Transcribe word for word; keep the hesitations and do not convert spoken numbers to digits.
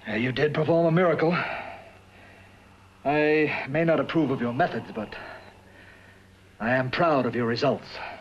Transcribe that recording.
Uh, you did perform a miracle. I may not approve of your methods, but I am proud of your results.